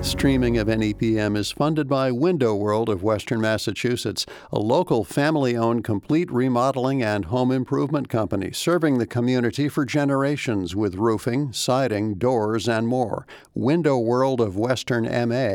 streaming of NEPM is funded by Window World of Western Massachusetts, a local family-owned complete remodeling and home improvement company serving the community for generations with roofing, siding, doors, and more. Window World of Western MA